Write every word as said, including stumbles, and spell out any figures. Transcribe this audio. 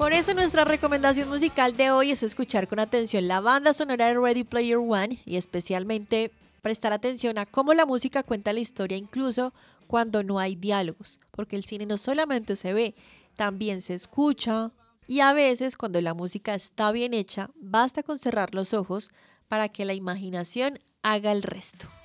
Por eso nuestra recomendación musical de hoy es escuchar con atención la banda sonora de Ready Player One y especialmente prestar atención a cómo la música cuenta la historia incluso cuando no hay diálogos, porque el cine no solamente se ve, también se escucha y a veces cuando la música está bien hecha, basta con cerrar los ojos para que la imaginación haga el resto.